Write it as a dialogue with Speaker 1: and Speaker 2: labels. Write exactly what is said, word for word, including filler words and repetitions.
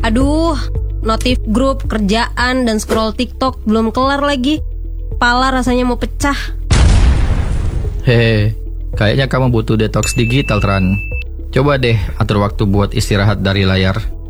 Speaker 1: Aduh, notif grup, kerjaan, dan scroll TikTok belum kelar lagi. Kepala rasanya mau pecah.
Speaker 2: Hehe, kayaknya kamu butuh detox digital, Tran. Coba deh atur waktu buat istirahat dari layar.